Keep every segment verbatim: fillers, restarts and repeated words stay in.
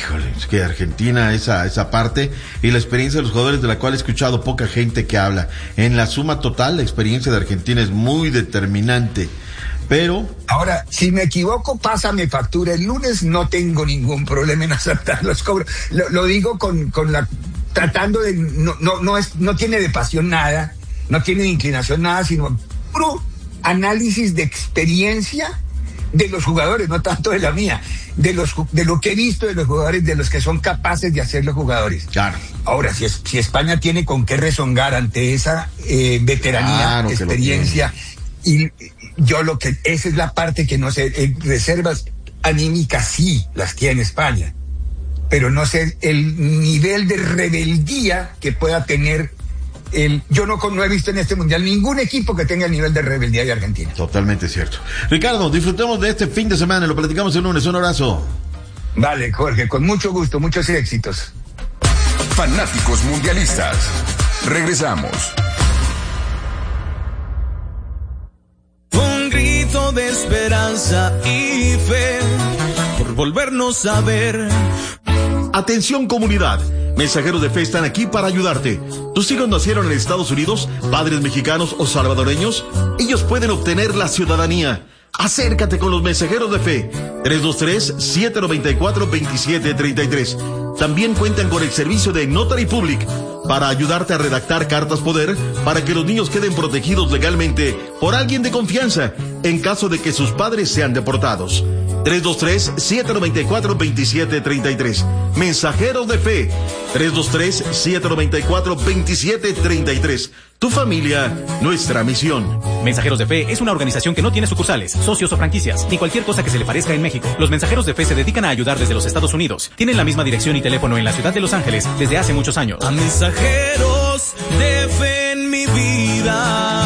híjole, es que Argentina, esa, esa parte y la experiencia de los jugadores, de la cual he escuchado poca gente que habla. En la suma total, la experiencia de Argentina es muy determinante. Pero... Ahora, si me equivoco, pásame factura. El lunes no tengo ningún problema en aceptar los cobros. Lo, lo digo con, con la... Tratando de... No, no, no, es, no tiene de pasión nada, no tiene de inclinación nada, sino puro análisis de experiencia de los jugadores, no tanto de la mía, de los de lo que he visto de los jugadores, de los que son capaces de hacer los jugadores. Claro. Ahora, si, es, si España tiene con qué rezongar ante esa eh, veteranía, claro, experiencia, y yo lo que, esa es la parte que no sé, eh, reservas anímicas sí las tiene España, pero no sé el nivel de rebeldía que pueda tener. El, yo no, no he visto en este mundial ningún equipo que tenga el nivel de rebeldía de Argentina. Totalmente cierto. Ricardo, disfrutemos de este fin de semana, lo platicamos el lunes. Un abrazo. Vale, Jorge, con mucho gusto, muchos éxitos. Fanáticos mundialistas. Regresamos. Un grito de esperanza y fe por volvernos a ver. Atención, comunidad. Mensajeros de Fe están aquí para ayudarte. ¿Tus hijos nacieron en Estados Unidos, padres mexicanos o salvadoreños? Ellos pueden obtener la ciudadanía. Acércate con los Mensajeros de Fe. tres dos tres, siete nueve cuatro, dos siete tres tres. También cuentan con el servicio de Notary Public para ayudarte a redactar cartas poder para que los niños queden protegidos legalmente por alguien de confianza en caso de que sus padres sean deportados. tres dos tres, siete nueve cuatro, dos siete tres tres. Mensajeros de Fe. tres dos tres, siete nueve cuatro, dos siete tres tres. Tu familia, nuestra misión. Mensajeros de Fe es una organización que no tiene sucursales, socios o franquicias, ni cualquier cosa que se le parezca en México. Los Mensajeros de Fe se dedican a ayudar desde los Estados Unidos. Tienen la misma dirección y teléfono en la ciudad de Los Ángeles desde hace muchos años. A mensajeros de fe en mi vida.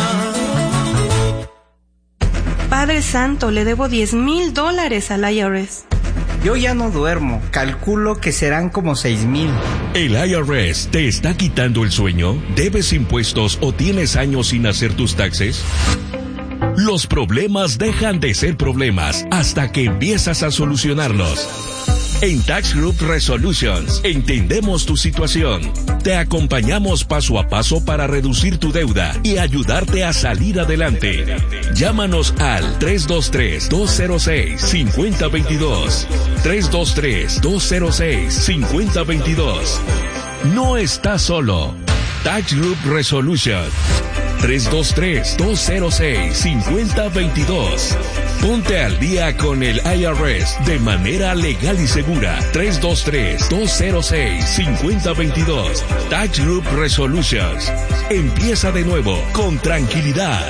Padre Santo, le debo diez mil dólares al I R S. Yo ya no duermo, calculo que serán como seis mil. ¿El I R S te está quitando el sueño? ¿Debes impuestos o tienes años sin hacer tus taxes? Los problemas dejan de ser problemas hasta que empiezas a solucionarlos. En Tax Group Resolutions entendemos tu situación. Te acompañamos paso a paso para reducir tu deuda y ayudarte a salir adelante. Llámanos al tres dos tres, dos cero seis, cinco cero dos dos. tres dos tres, dos cero seis, cinco cero dos dos. No estás solo. Tax Group Resolutions. tres dos tres, dos cero seis, cinco cero dos dos. Ponte al día con el I R S de manera legal y segura. tres dos tres, dos cero seis, cinco cero dos dos. Tax Group Resolutions. Empieza de nuevo con tranquilidad.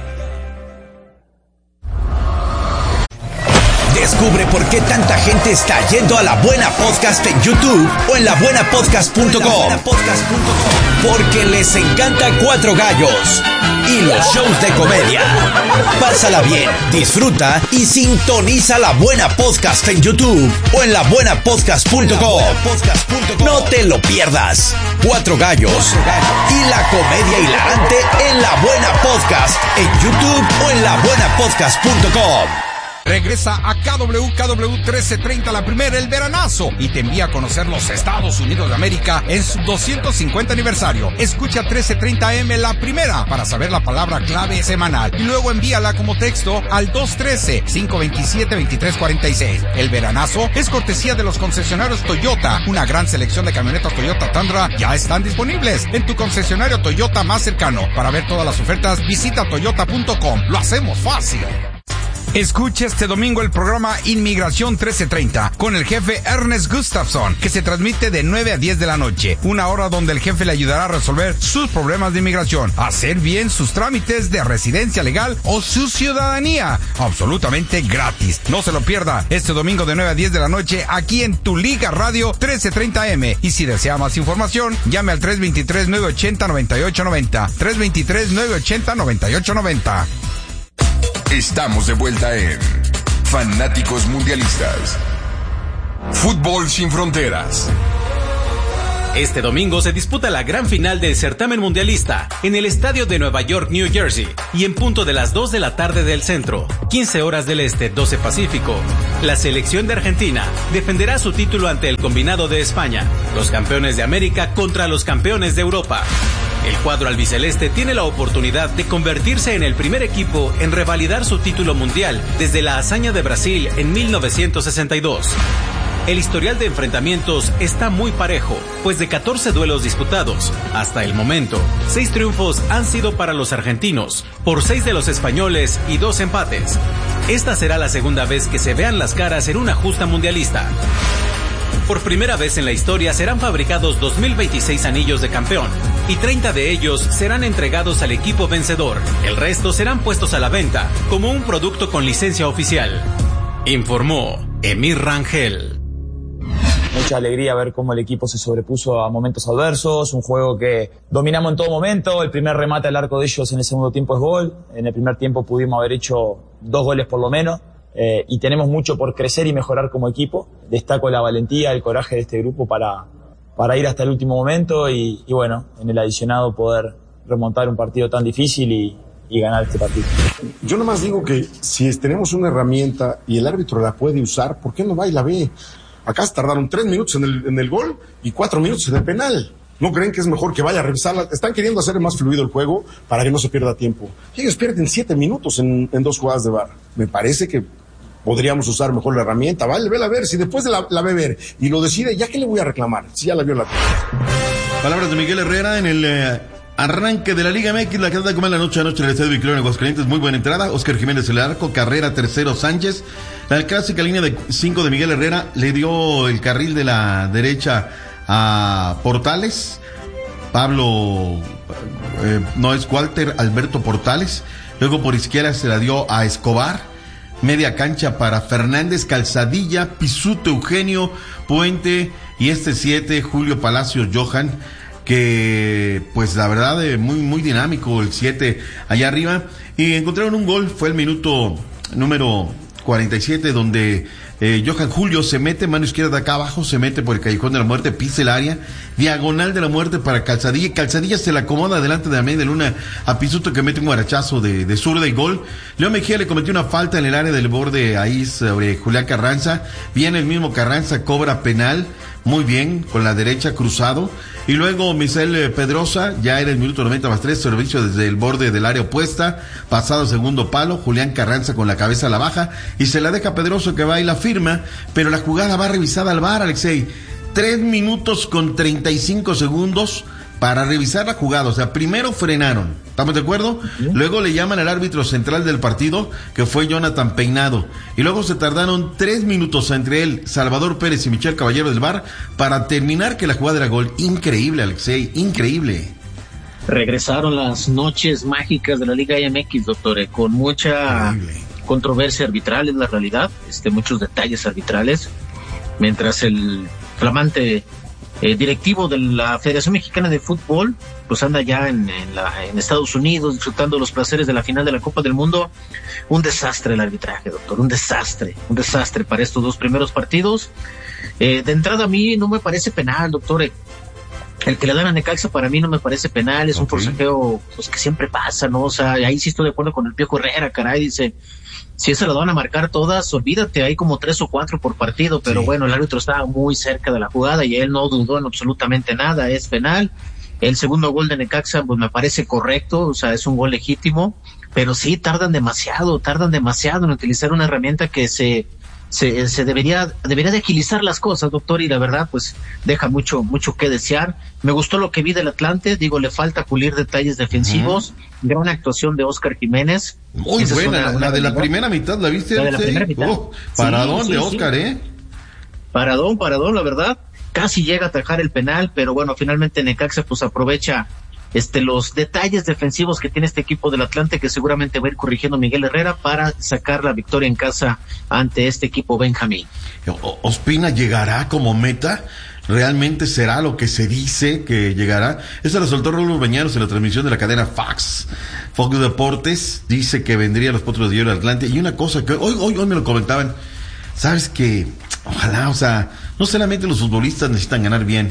Descubre por qué tanta gente está yendo a La Buena Podcast en YouTube o en la buena podcast punto com. Porque les encanta Cuatro Gallos y los shows de comedia. Pásala bien, disfruta y sintoniza La Buena Podcast en YouTube o en la buena podcast punto com. No te lo pierdas. Cuatro Gallos y la comedia hilarante en La Buena Podcast en YouTube o en la buena podcast punto com. Regresa a K W K W trece treinta la primera, el veranazo, y te envía a conocer los Estados Unidos de América en su doscientos cincuenta aniversario. Escucha trece treinta A M la primera para saber la palabra clave semanal y luego envíala como texto al dos uno tres, cinco dos siete, dos tres cuatro seis. El veranazo es cortesía de los concesionarios Toyota. Una gran selección de camionetas Toyota Tundra ya están disponibles en tu concesionario Toyota más cercano. Para ver todas las ofertas, visita toyota punto com. Lo hacemos fácil. Escucha este domingo el programa Inmigración trece treinta con el jefe Ernest Gustafson, que se transmite de nueve a diez de la noche, una hora donde el jefe le ayudará a resolver sus problemas de inmigración, hacer bien sus trámites de residencia legal o su ciudadanía, absolutamente gratis. No se lo pierda este domingo de nueve a diez de la noche aquí en Tu Liga Radio trece treinta A M. Y si desea más información, llame al tres dos tres, nueve ocho cero, nueve ocho nueve cero, tres dos tres, nueve ocho cero, nueve ocho nueve cero. Estamos de vuelta en Fanáticos Mundialistas. Fútbol sin fronteras. Este domingo se disputa la gran final del certamen mundialista en el estadio de Nueva York, New Jersey, y en punto de las dos de la tarde del centro, quince horas del este, doce pacífico, la selección de Argentina defenderá su título ante el combinado de España, los campeones de América contra los campeones de Europa. El cuadro albiceleste tiene la oportunidad de convertirse en el primer equipo en revalidar su título mundial desde la hazaña de Brasil en mil novecientos sesenta y dos. El historial de enfrentamientos está muy parejo, pues de catorce duelos disputados, hasta el momento, seis triunfos han sido para los argentinos, por seis de los españoles y dos empates. Esta será la segunda vez que se vean las caras en una justa mundialista. Por primera vez en la historia serán fabricados dos mil veintiséis anillos de campeón, y treinta de ellos serán entregados al equipo vencedor. El resto serán puestos a la venta, como un producto con licencia oficial. Informó Emir Rangel. Mucha alegría ver cómo el equipo se sobrepuso a momentos adversos, un juego que dominamos en todo momento, el primer remate al arco de ellos en el segundo tiempo es gol, en el primer tiempo pudimos haber hecho dos goles por lo menos, eh, y tenemos mucho por crecer y mejorar como equipo. Destaco la valentía, el coraje de este grupo para, para ir hasta el último momento y, y bueno, en el adicionado poder remontar un partido tan difícil y, y ganar este partido. Yo nomás digo que si tenemos una herramienta y el árbitro la puede usar, ¿por qué no va y la ve? Acá se tardaron tres minutos en el, en el gol y cuatro minutos en el penal. ¿No creen que es mejor que vaya a revisarla? Están queriendo hacer más fluido el juego para que no se pierda tiempo. Y ellos pierden siete minutos en, en dos jugadas de V A R. Me parece que podríamos usar mejor la herramienta. Vale, vela a ver. Si después de la, la ve ver y lo decide, ¿ya qué le voy a reclamar? Si ya la vio la... Palabras de Miguel Herrera en el... Eh... arranque de la Liga M X, la que anda como en la noche a noche en el Estadio Victoria en Aguascalientes. Muy buena entrada. Óscar Jiménez el arco, Carrera tercero Sánchez. La clásica línea de cinco de Miguel Herrera le dio el carril de la derecha a Portales. Pablo, eh, no es Walter, Alberto Portales. Luego por izquierda se la dio a Escobar. Media cancha para Fernández, Calzadilla, Pisuto, Eugenio, Puente y este siete, Julio Palacios, Johan. Que pues la verdad eh, muy muy dinámico el siete allá arriba, y encontraron un gol, fue el minuto número cuarenta y siete donde eh, Johan Julio se mete mano izquierda de acá abajo, se mete por el callejón de la muerte, pisa el área, diagonal de la muerte para Calzadilla, y Calzadilla se la acomoda delante de la media luna a Pisuto, que mete un guarachazo de, de zurda y gol. Leo Mejía le cometió una falta en el área del borde ahí sobre Julián Carranza, viene el mismo Carranza, cobra penal, muy bien, con la derecha cruzado. Y luego Misael Pedrosa, ya era el minuto noventa más tres, servicio desde el borde del área opuesta, pasado segundo palo, Julián Carranza con la cabeza a la baja, y se la deja Pedroso que va y la firma, pero la jugada va revisada al V A R, Alexei. Tres minutos con treinta y cinco segundos para revisar la jugada, o sea, primero frenaron, ¿estamos de acuerdo? ¿Sí? Luego le llaman al árbitro central del partido, que fue Jonathan Peinado, y luego se tardaron tres minutos entre él, Salvador Pérez y Michel Caballero del V A R, para terminar que la jugada era gol. Increíble, Alexei, increíble. Regresaron las noches mágicas de la Liga M X, doctor, eh, con mucha increíble controversia arbitral, en la realidad, este, muchos detalles arbitrales, mientras el flamante Eh, directivo de la Federación Mexicana de Fútbol, pues anda ya en, en, la, en Estados Unidos disfrutando los placeres de la final de la Copa del Mundo. Un desastre el arbitraje, doctor, un desastre, un desastre para estos dos primeros partidos. Eh, de entrada a mí no me parece penal, doctor. Eh, el que le dan a Necaxa para mí no me parece penal, es okay. Un forcejeo pues, que siempre pasa, ¿no? O sea, ahí sí estoy de acuerdo con el Piojo Herrera, caray, dice... Si esa la van a marcar todas, olvídate, hay como tres o cuatro por partido, pero sí. Bueno, el árbitro estaba muy cerca de la jugada y él no dudó en absolutamente nada, es penal. El segundo gol de Necaxa, pues me parece correcto, o sea, es un gol legítimo, pero sí tardan demasiado, tardan demasiado en utilizar una herramienta que se, se, se debería, debería de agilizar las cosas, doctor, y la verdad, pues deja mucho, mucho que desear. Me gustó lo que vi del Atlante, digo, le falta pulir detalles defensivos, uh-huh. Gran actuación de Óscar Jiménez. Muy Esa buena, una, una la de la primera mitad, ¿la viste? La de la primera mitad. Oh, paradón sí, de sí, Óscar, sí. ¿eh? Paradón, paradón, la verdad. Casi llega a atajar el penal, pero bueno, finalmente Necaxa pues aprovecha este los detalles defensivos que tiene este equipo del Atlante, que seguramente va a ir corrigiendo Miguel Herrera para sacar la victoria en casa ante este equipo Benjamín. ¿Ospina llegará como meta? ¿Realmente será lo que se dice que llegará? Eso lo soltó Raúl Bañanos en la transmisión de la cadena Fox. Fox Deportes dice que vendría a los Potros de Hierro del Atlante. Y una cosa que hoy, hoy, hoy me lo comentaban, sabes que ojalá, o sea, no solamente los futbolistas necesitan ganar bien,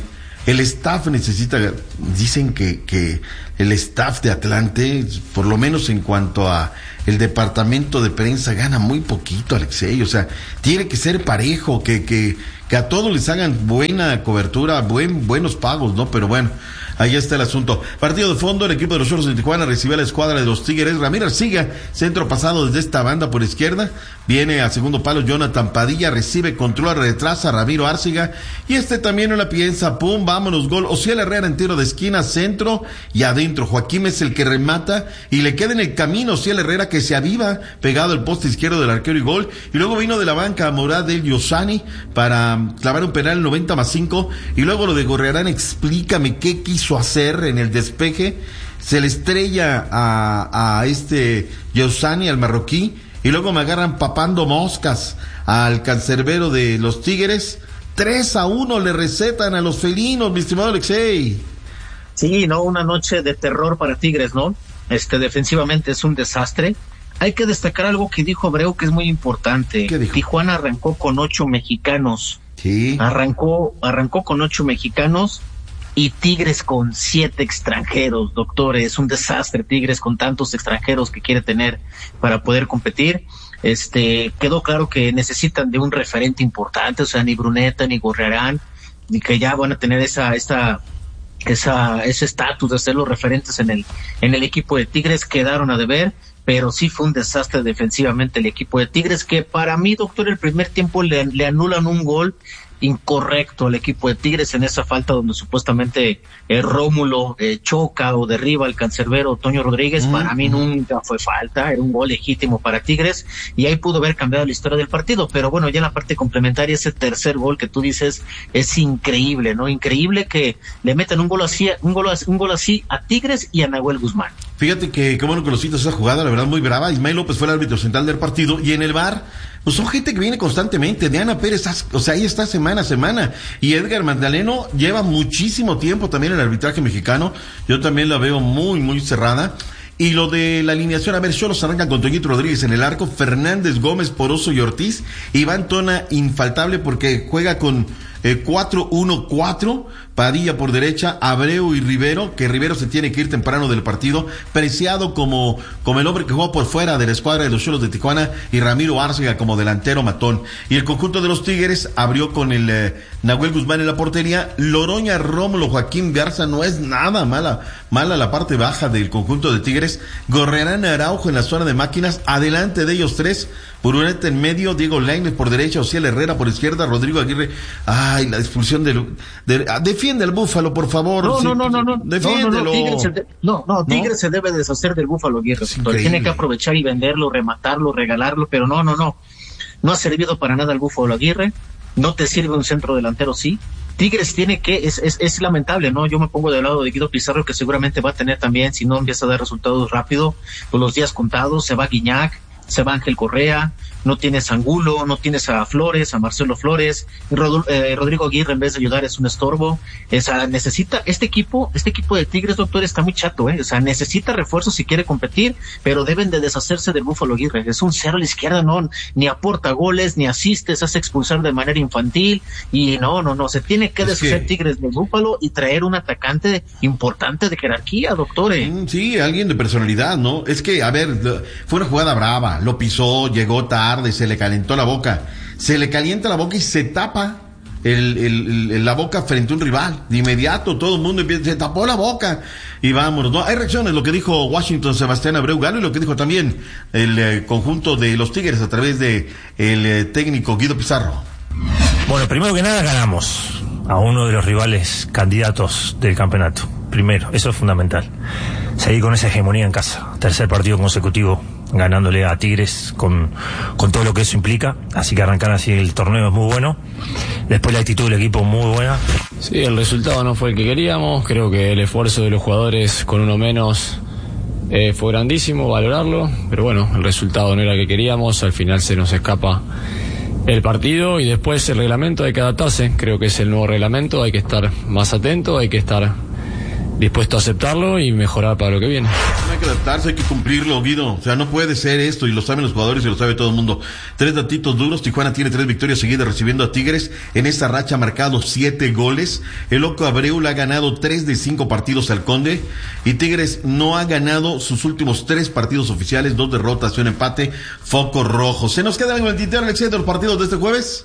El staff necesita, dicen que, que el staff de Atlante, por lo menos en cuanto a el departamento de prensa, gana muy poquito, Alexei. O sea, tiene que ser parejo, que, que, que a todos les hagan buena cobertura, buen, buenos pagos, ¿no? Pero bueno, ahí está el asunto. Partido de fondo, el equipo de los Cholos de Tijuana recibe a la escuadra de los Tigres. Ramiro Arciga, centro pasado desde esta banda por izquierda. Viene a segundo palo Jonathan Padilla, recibe, controla, retrasa Ramiro Arciga. Y este también no la piensa, pum, vámonos, gol. Ociel Herrera en tiro de esquina, centro y adentro. Joaquín es el que remata y le queda en el camino Ociel Herrera, que se aviva, pegado al poste izquierdo del arquero y gol. Y luego vino de la banca Morad del Yosani para clavar un penal noventa más cinco. Y luego lo de Gorrearán, explícame qué quiso hacer en el despeje. Se le estrella a, a este Yosani, al marroquí, y luego me agarran papando moscas al cancerbero de los Tigres. tres a uno le recetan a los felinos, mi estimado Alexei. Sí, no, una noche de terror para Tigres, ¿no? Este, defensivamente es un desastre. Hay que destacar algo que dijo Abreu, que es muy importante. Tijuana arrancó con ocho mexicanos. Sí. Arrancó, arrancó con ocho mexicanos y Tigres con siete extranjeros, doctor. Es un desastre Tigres con tantos extranjeros que quiere tener para poder competir. Este, quedó claro que necesitan de un referente importante, o sea, ni Bruneta ni Gorrearán, ni que ya van a tener esa, esa, esa, ese estatus de ser los referentes en el, en el equipo de Tigres. Quedaron a deber, pero sí fue un desastre defensivamente el equipo de Tigres, que para mí, doctor, el primer tiempo le, le anulan un gol incorrecto al equipo de Tigres en esa falta donde supuestamente eh, Rómulo eh, choca o derriba al cancerbero Toño Rodríguez. Mm. Para mí nunca fue falta, era un gol legítimo para Tigres y ahí pudo haber cambiado la historia del partido. Pero bueno, ya en la parte complementaria, ese tercer gol que tú dices es increíble, ¿no? Increíble que le metan un gol así, un gol, un gol así a Tigres y a Nahuel Guzmán. Fíjate que qué bueno que lo citas, esa jugada, la verdad muy brava. Ismael López fue el árbitro central del partido y en el V A R pues son gente que viene constantemente. Diana Pérez, o sea, ahí está semana a semana. Y Edgar Magdaleno lleva muchísimo tiempo también en el arbitraje mexicano. Yo también la veo muy, muy cerrada. Y lo de la alineación, a ver, Xolos arrancan con Toñito Rodríguez en el arco, Fernández, Gómez, Poroso y Ortiz. Iván Tona, infaltable porque juega con eh, cuatro uno cuatro. Padilla por derecha, Abreu y Rivero, que Rivero se tiene que ir temprano del partido, Preciado como, como el hombre que jugó por fuera de la escuadra de los Xolos de Tijuana, y Ramiro Arcega como delantero matón. Y el conjunto de los Tigres abrió con el eh, Nahuel Guzmán en la portería, Loroña, Rómulo, Joaquín Garza. No es nada mala, mala la parte baja del conjunto de Tigres. Gorrearán, Araujo en la zona de máquinas, adelante de ellos tres, Bruneta en medio, Diego Lainez por derecha, Ociel Herrera por izquierda, Rodrigo Aguirre. Ay, la expulsión del, de, de, defiende al Búfalo, por favor. No, sí, no, no, no, no. Defiéndelo. No, no, no, Tigres se, de, no, no, Tigres ¿No? se debe deshacer del Búfalo Aguirre. Tiene que aprovechar y venderlo, rematarlo, regalarlo, pero no, no, no. No ha servido para nada el Búfalo Aguirre. No te sirve un centro delantero, sí. Tigres tiene que, es, es, es lamentable, ¿no? Yo me pongo del lado de Guido Pizarro, que seguramente va a tener también, si no empieza a dar resultados rápido, pues los días contados. Se va Guiñac, se va Ángel Correa, no tienes a Angulo, no tienes a Flores, a Marcelo Flores, Rod, eh, Rodrigo Aguirre en vez de ayudar es un estorbo. O sea, necesita, este equipo, este equipo de Tigres, doctor, está muy chato, eh, o sea, necesita refuerzos si quiere competir, pero deben de deshacerse del Búfalo Aguirre. Es un cero a la izquierda, no, ni aporta goles, ni asiste, se hace expulsar de manera infantil, y no, no, no, se tiene que es deshacer que... Tigres del Búfalo y traer un atacante importante de jerarquía, doctor. Eh. Sí, alguien de personalidad, ¿no? Es que, a ver, fue una jugada brava, lo pisó, llegó tarde, se le calentó la boca, se le calienta la boca y se tapa el, el, el, la boca frente a un rival. De inmediato todo el mundo empieza, se tapó la boca y vámonos, ¿no? Hay reacciones, lo que dijo Washington Sebastián Abreu Galo y lo que dijo también el eh, conjunto de los Tigres a través de el eh, técnico Guido Pizarro. Bueno, primero que nada ganamos a uno de los rivales candidatos del campeonato. Primero, eso es fundamental. Seguir con esa hegemonía en casa. Tercer partido consecutivo ganándole a Tigres con, con todo lo que eso implica. Así que arrancar así el torneo es muy bueno. Después la actitud del equipo muy buena. Sí, el resultado no fue el que queríamos. Creo que el esfuerzo de los jugadores con uno menos eh, fue grandísimo, valorarlo. Pero bueno, el resultado no era el que queríamos. Al final se nos escapa el partido y después el reglamento hay que adaptarse. Creo que es el nuevo reglamento. Hay que estar más atento, hay que estar dispuesto a aceptarlo y mejorar para lo que viene. No hay que adaptarse, hay que cumplirlo, Guido. O sea, no puede ser esto, y lo saben los jugadores y lo sabe todo el mundo. Tres datitos duros, Tijuana tiene tres victorias seguidas recibiendo a Tigres. En esta racha ha marcado siete goles. El Loco Abreu le ha ganado tres de cinco partidos al Conde. Y Tigres no ha ganado sus últimos tres partidos oficiales, dos derrotas y un empate. Foco rojo. ¿Se nos queda algo en el tintero, Alexei, de los partidos de este jueves?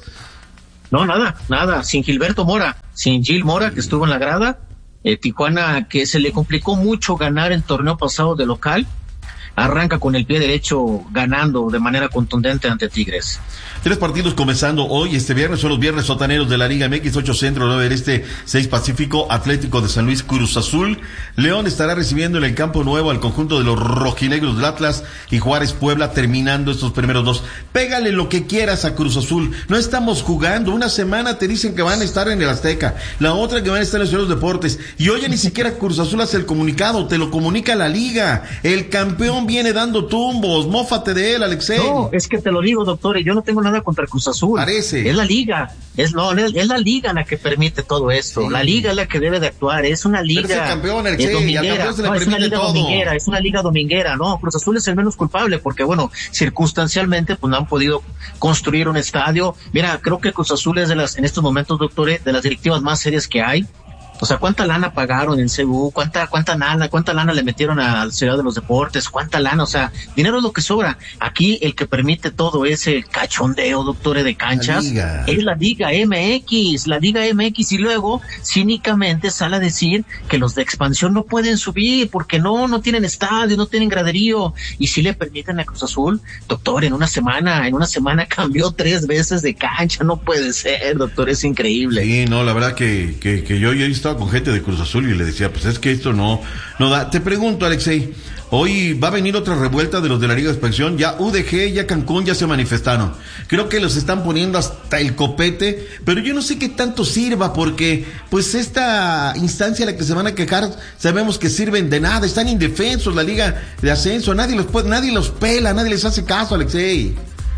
No, nada, nada. Sin Gilberto Mora, sin Gil Mora, que estuvo en la grada. Eh, Tijuana, que se le complicó mucho ganar el torneo pasado de local, arranca con el pie derecho ganando de manera contundente ante Tigres. Tres partidos comenzando hoy, este viernes, son los viernes sotaneros de la Liga M X, ocho Centro, nueve del Este, seis Pacífico, Atlético de San Luis, Cruz Azul. León estará recibiendo en el Campo Nuevo al conjunto de los rojinegros del Atlas, y Juárez Puebla terminando estos primeros dos. Pégale lo que quieras a Cruz Azul, no estamos jugando. Una semana te dicen que van a estar en el Azteca, la otra que van a estar en los Deportes, y hoy ni siquiera Cruz Azul hace el comunicado, te lo comunica la Liga. El campeón viene dando tumbos, mófate de él, Alexei. No, es que te lo digo, doctor, y yo no tengo nada contra Cruz Azul. Parece. Es la Liga, es no, es, es la Liga la que permite todo esto. Sí. La Liga es la que debe de actuar, es una liga. Pero es el campeón, Alexei, eh, dominguera. Al campeón se le no, permite es una liga todo. dominguera, es una liga dominguera, no, Cruz Azul es el menos culpable porque bueno, circunstancialmente pues no han podido construir un estadio. Mira, creo que Cruz Azul es de las, en estos momentos, doctores, de las directivas más serias que hay. O sea, ¿cuánta lana pagaron en C U? ¿Cuánta, cuánta lana, cuánta lana le metieron a la Ciudad de los Deportes? ¿Cuánta lana? O sea, dinero es lo que sobra. Aquí el que permite todo ese cachondeo, doctores, de canchas, la es la Liga M X, la Liga M X, y luego cínicamente sale a decir que los de expansión no pueden subir porque no, no tienen estadio, no tienen graderío, y si le permiten a Cruz Azul, doctor, en una semana, en una semana cambió tres veces de cancha, no puede ser, doctor, es increíble. Sí, no, la verdad que, que, que yo, yo he estado con gente de Cruz Azul y le decía, pues es que esto no, no da. Te pregunto, Alexei, hoy va a venir otra revuelta de los de la Liga de Expansión, ya U D G, ya Cancún, ya se manifestaron. Creo que los están poniendo hasta el copete, pero yo no sé qué tanto sirva, porque pues esta instancia a la que se van a quejar, sabemos que sirven de nada, están indefensos, la Liga de Ascenso, nadie los puede, nadie los pela, nadie les hace caso, Alexei.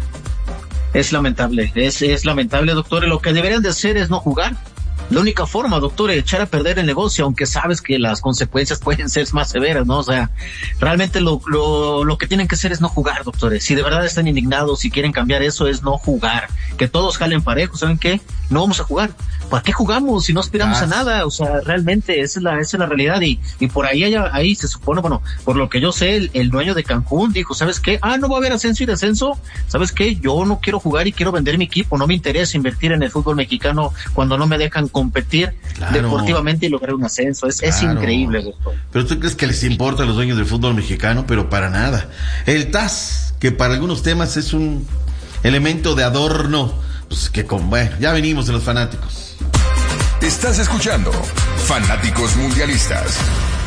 Es lamentable, es, es lamentable, doctor, lo que deberían de hacer es no jugar. La única forma, doctor, es echar a perder el negocio, aunque sabes que las consecuencias pueden ser más severas, ¿no? O sea, realmente lo, lo, lo que tienen que hacer es no jugar, doctores. Si de verdad están indignados, si quieren cambiar eso, es no jugar. Que todos jalen parejos, ¿saben qué? No vamos a jugar. ¿Para qué jugamos si no aspiramos ah. a nada? O sea, realmente esa es la, esa es la realidad, y, y por ahí hay, ahí se supone, bueno, por lo que yo sé, el, el dueño de Cancún dijo, ¿sabes qué? Ah, no va a haber ascenso y descenso. ¿Sabes qué? Yo no quiero jugar y quiero vender mi equipo. No me interesa invertir en el fútbol mexicano cuando no me dejan competir claro. deportivamente y lograr un ascenso. Es, claro. es increíble, doctor. Pero tú crees que les importa a los dueños del fútbol mexicano, pero para nada. El T A S, que para algunos temas es un elemento de adorno, pues que con, bueno, ya venimos de los fanáticos. Estás escuchando Fanáticos Mundialistas.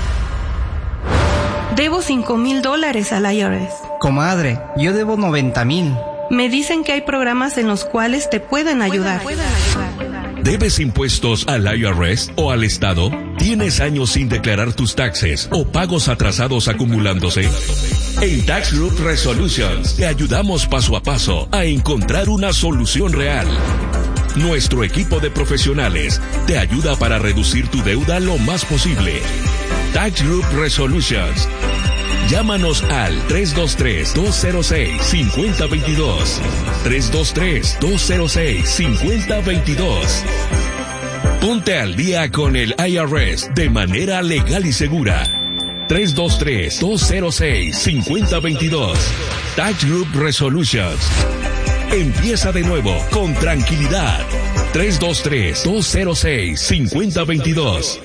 Debo cinco mil dólares al I R S. Comadre, yo debo noventa mil. Me dicen que hay programas en los cuales te pueden ayudar. Pueden ayudar. ¿Debes impuestos al I R S o al Estado? ¿Tienes años sin declarar tus taxes o pagos atrasados acumulándose? En Tax Group Resolutions te ayudamos paso a paso a encontrar una solución real. Nuestro equipo de profesionales te ayuda para reducir tu deuda lo más posible. Tax Group Resolutions. Llámanos al tres dos tres, dos cero seis, cinco cero dos dos. tres dos tres, dos cero seis, cinco cero dos dos. Ponte al día con el I R S de manera legal y segura. tres dos tres, dos cero seis, cinco cero dos dos. Tax Group Resolutions. Empieza de nuevo con tranquilidad. tres dos tres, dos cero seis, cinco cero dos dos.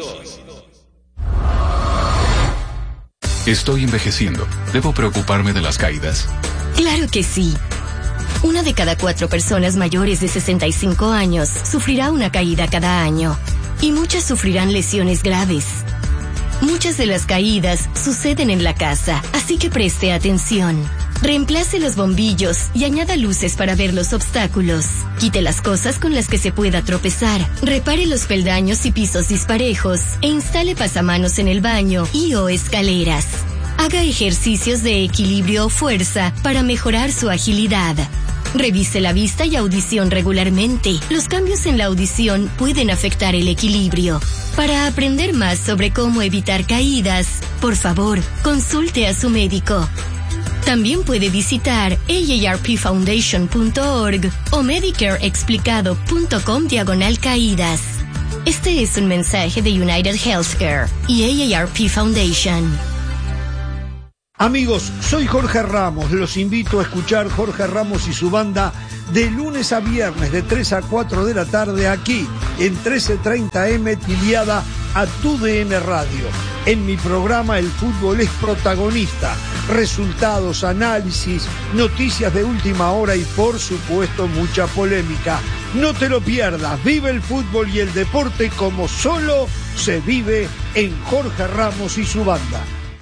Estoy envejeciendo. ¿Debo preocuparme de las caídas? Claro que sí. Una de cada cuatro personas mayores de sesenta y cinco años sufrirá una caída cada año. Y muchas sufrirán lesiones graves. Muchas de las caídas suceden en la casa, así que preste atención. Reemplace los bombillos y añada luces para ver los obstáculos. Quite las cosas con las que se pueda tropezar. Repare los peldaños y pisos disparejos e instale pasamanos en el baño y o escaleras. Haga ejercicios de equilibrio o fuerza para mejorar su agilidad. Revise la vista y audición regularmente. Los cambios en la audición pueden afectar el equilibrio. Para aprender más sobre cómo evitar caídas, por favor, consulte a su médico. También puede visitar A A R P foundation punto org o medicareexplicado punto com diagonal caídas. Este es un mensaje de United Healthcare y A A R P Foundation. Amigos, soy Jorge Ramos. Los invito a escuchar Jorge Ramos y su banda de lunes a viernes de tres a cuatro de la tarde aquí en trece treinta eme tiliada a tu D N Radio. En mi programa el fútbol es protagonista. Resultados, análisis, noticias de última hora y por supuesto mucha polémica. No te lo pierdas. Vive el fútbol y el deporte como solo se vive en Jorge Ramos y su banda.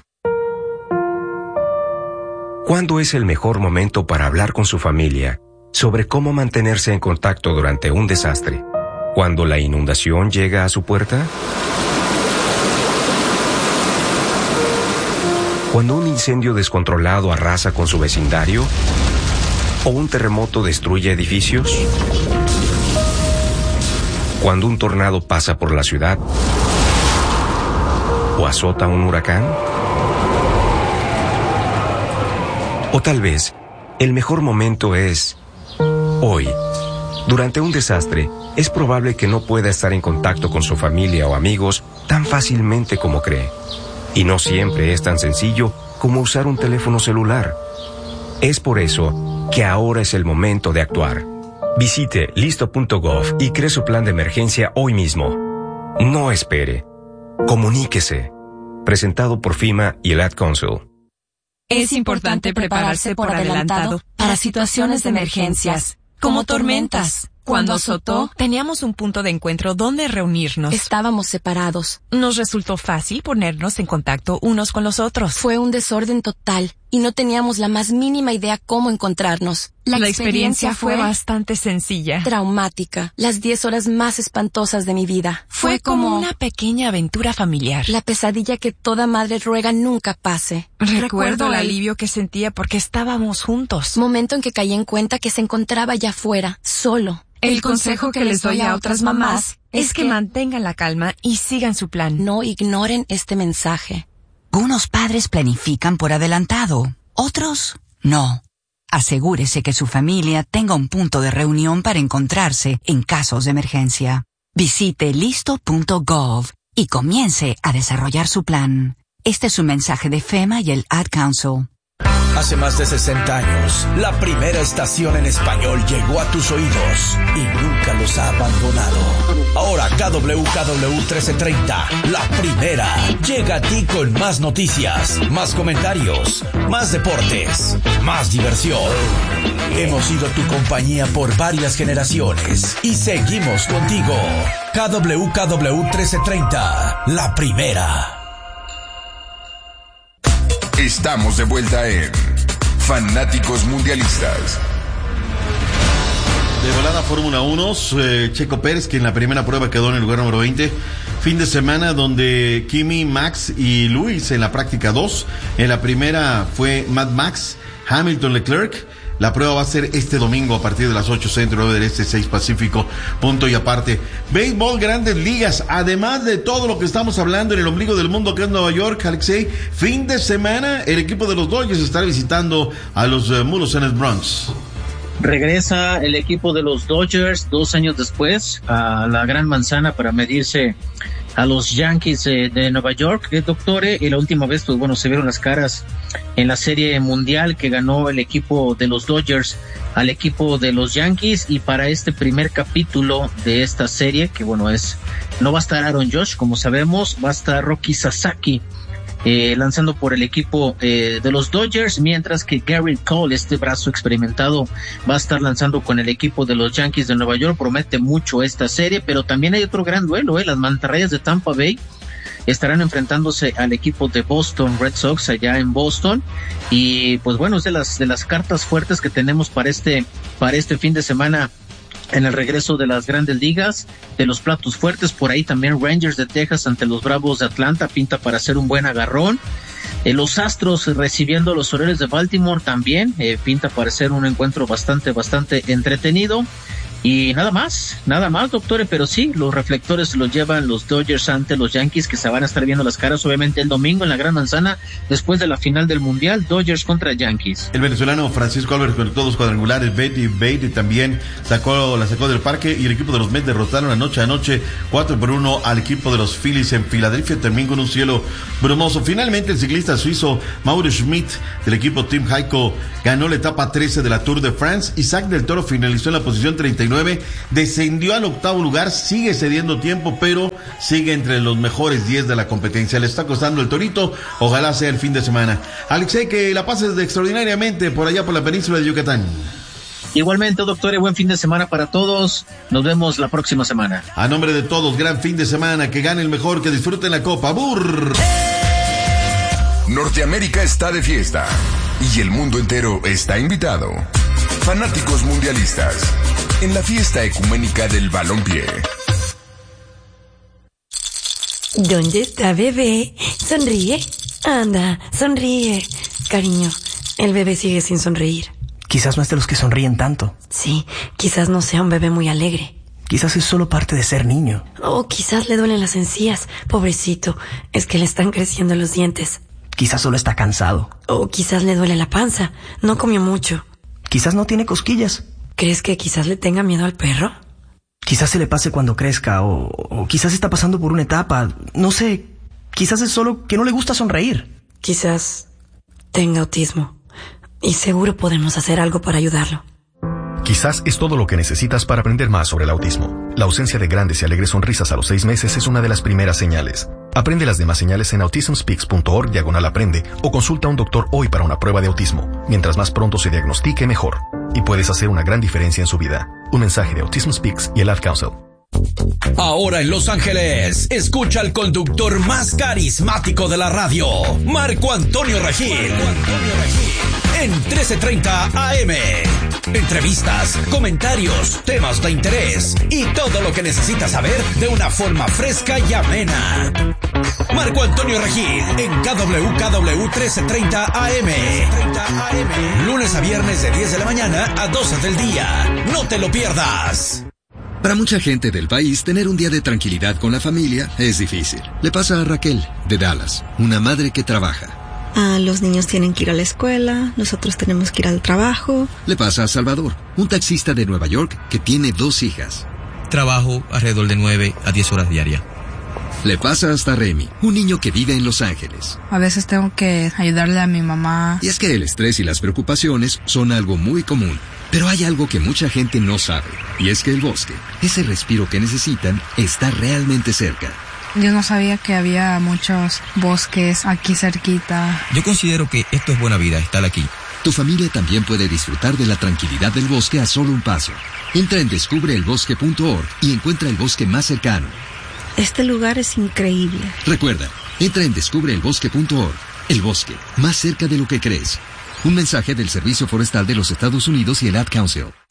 ¿Cuándo es el mejor momento para hablar con su familia sobre cómo mantenerse en contacto durante un desastre? ¿Cuando la inundación llega a su puerta? ¿Cuando un incendio descontrolado arrasa con su vecindario? ¿O un terremoto destruye edificios? ¿Cuando un tornado pasa por la ciudad? ¿O azota un huracán? O tal vez, el mejor momento es hoy. Durante un desastre, es probable que no pueda estar en contacto con su familia o amigos tan fácilmente como cree. Y no siempre es tan sencillo como usar un teléfono celular. Es por eso que ahora es el momento de actuar. Visite listo punto gov y cree su plan de emergencia hoy mismo. No espere. Comuníquese. Presentado por FEMA y el Ad Council. Es importante prepararse por adelantado para situaciones de emergencias, como tormentas. Cuando azotó, teníamos un punto de encuentro donde reunirnos. Estábamos separados. Nos resultó fácil ponernos en contacto unos con los otros. Fue un desorden total y no teníamos la más mínima idea cómo encontrarnos. La, la experiencia, experiencia fue bastante sencilla. Traumática. Las diez horas más espantosas de mi vida. Fue, fue como, como una pequeña aventura familiar. La pesadilla que toda madre ruega nunca pase. Recuerdo, Recuerdo el alivio que sentía porque estábamos juntos. Momento en que caí en cuenta que se encontraba allá afuera, solo. El consejo que les doy a otras mamás es que mantengan la calma y sigan su plan. No ignoren este mensaje. Unos padres planifican por adelantado, otros no. Asegúrese que su familia tenga un punto de reunión para encontrarse en casos de emergencia. Visite listo punto gov y comience a desarrollar su plan. Este es un mensaje de FEMA y el Ad Council. Hace más de sesenta años, la primera estación en español llegó a tus oídos y nunca los ha abandonado. Ahora K W K W trece treinta, la primera, llega a ti con más noticias, más comentarios, más deportes, más diversión. Hemos sido tu compañía por varias generaciones y seguimos contigo. K W K W trece treinta, la primera. Estamos de vuelta en Fanáticos Mundialistas. De volada Fórmula uno, eh, Checo Pérez, que en la primera prueba quedó en el lugar número veinte. Fin de semana donde Kimi, Max y Luis en la práctica dos. En la primera fue Mad Max, Hamilton, Leclerc. La prueba va a ser este domingo a partir de las ocho centro, nueve del este, seis pacífico, punto y aparte. Béisbol, Grandes Ligas, además de todo lo que estamos hablando en el ombligo del mundo que es Nueva York, Alexei, fin de semana el equipo de los Dodgers estará visitando a los uh, Mulos en el Bronx. Regresa el equipo de los Dodgers dos años después a la Gran Manzana para medirse a los Yankees eh, de Nueva York, eh, doctore, y la última vez, pues bueno, se vieron las caras en la Serie Mundial que ganó el equipo de los Dodgers al equipo de los Yankees, y para este primer capítulo de esta serie, que bueno, es, no va a estar Aaron Judge, como sabemos, va a estar Roki Sasaki, eh, lanzando por el equipo eh, de los Dodgers, mientras que Garrett Cole, este brazo experimentado, va a estar lanzando con el equipo de los Yankees de Nueva York. Promete mucho esta serie, pero también hay otro gran duelo, eh, las mantarrayas de Tampa Bay estarán enfrentándose al equipo de Boston Red Sox allá en Boston, y pues bueno, es de las de las cartas fuertes que tenemos para este para este fin de semana en el regreso de las Grandes Ligas. De los platos fuertes, por ahí también Rangers de Texas ante los Bravos de Atlanta, pinta para hacer un buen agarrón. Eh, los Astros recibiendo a los Orioles de Baltimore también, eh, pinta para ser un encuentro bastante, bastante entretenido. Y nada más, nada más, doctores, pero sí, los reflectores los llevan los Dodgers ante los Yankees, que se van a estar viendo las caras obviamente el domingo en la Gran Manzana, después de la final del Mundial, Dodgers contra Yankees. El venezolano Francisco Álvarez conectó dos cuadrangulares, Betty Betty también sacó, la sacó del parque, y el equipo de los Mets derrotaron anoche anoche cuatro por uno al equipo de los Phillies en Filadelfia, terminó con un cielo brumoso. Finalmente el ciclista suizo Mauro Schmidt del equipo Team Heiko ganó la etapa trece de la Tour de France. Isaac del Toro finalizó en la posición treinta y nueve, descendió al octavo lugar, sigue cediendo tiempo, pero sigue entre los mejores diez de la competencia. Le está costando el torito, ojalá sea el fin de semana. Alexei, que la pases de extraordinariamente por allá por la península de Yucatán. Igualmente, doctor, buen fin de semana para todos. Nos vemos la próxima semana. A nombre de todos, gran fin de semana, que gane el mejor, que disfruten la copa. ¡Burr! Norteamérica está de fiesta y el mundo entero está invitado. Fanáticos mundialistas en la fiesta ecuménica del balompié. ¿Dónde está bebé? Sonríe. Anda, sonríe. Cariño, el bebé sigue sin sonreír. Quizás no es de los que sonríen tanto. Sí, quizás no sea un bebé muy alegre. Quizás es solo parte de ser niño. O quizás le duelen las encías. Pobrecito, es que le están creciendo los dientes. Quizás solo está cansado. O quizás le duele la panza. No comió mucho. Quizás no tiene cosquillas. ¿Crees que quizás le tenga miedo al perro? Quizás se le pase cuando crezca, o, o quizás está pasando por una etapa. No sé, quizás es solo que no le gusta sonreír. Quizás tenga autismo. Y seguro podemos hacer algo para ayudarlo. Quizás es todo lo que necesitas para aprender más sobre el autismo. La ausencia de grandes y alegres sonrisas a los seis meses es una de las primeras señales. Aprende las demás señales en autism speaks punto org diagonal aprende o consulta a un doctor hoy para una prueba de autismo. Mientras más pronto se diagnostique, mejor. Y puedes hacer una gran diferencia en su vida. Un mensaje de Autism Speaks y el Ad Council. Ahora en Los Ángeles, escucha al conductor más carismático de la radio, Marco Antonio Regil. Marco Antonio Regil. En trece treinta A M. Entrevistas, comentarios, temas de interés y todo lo que necesitas saber de una forma fresca y amena. Marco Antonio Regil en K W K W trece treinta A M. Lunes a viernes de diez de la mañana a doce del día. No te lo pierdas. Para mucha gente del país, tener un día de tranquilidad con la familia es difícil. Le pasa a Raquel, de Dallas, una madre que trabaja. Ah, los niños tienen que ir a la escuela, nosotros tenemos que ir al trabajo. Le pasa a Salvador, un taxista de Nueva York que tiene dos hijas. Trabajo alrededor de nueve a diez horas diarias. Le pasa hasta a Remy, un niño que vive en Los Ángeles. A veces tengo que ayudarle a mi mamá. Y es que el estrés y las preocupaciones son algo muy común. Pero hay algo que mucha gente no sabe, y es que el bosque, ese respiro que necesitan, está realmente cerca. Yo no sabía que había muchos bosques aquí cerquita. Yo considero que esto es buena vida, estar aquí. Tu familia también puede disfrutar de la tranquilidad del bosque a solo un paso. Entra en descubre el bosque punto org y encuentra el bosque más cercano. Este lugar es increíble. Recuerda, entra en descubre el bosque punto org. El bosque, más cerca de lo que crees. Un mensaje del Servicio Forestal de los Estados Unidos y el Ad Council.